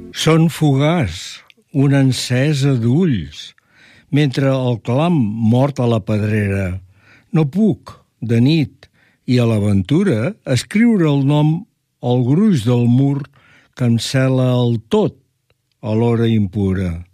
Son fugaç, una encesa d'ulls, mentre el clam mort a la pedrera. No puc, de nit, i a l'aventura, escriure el nom al gruix del mur que em cela el tot a l'hora impura.